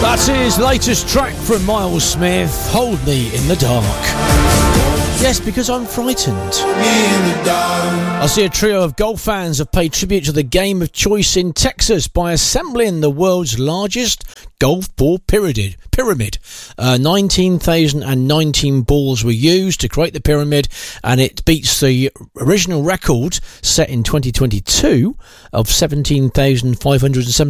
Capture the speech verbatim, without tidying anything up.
That's his latest track from Miles Smith, Hold Me in the Dark. Yes, because I'm frightened. I see a trio of golf fans have paid tribute to the game of choice in Texas by assembling the world's largest golf ball pyramid. Pyramid. Uh, nineteen thousand nineteen balls were used to create the pyramid, and it beats the original record set in twenty twenty-two of seventeen thousand five hundred seventy.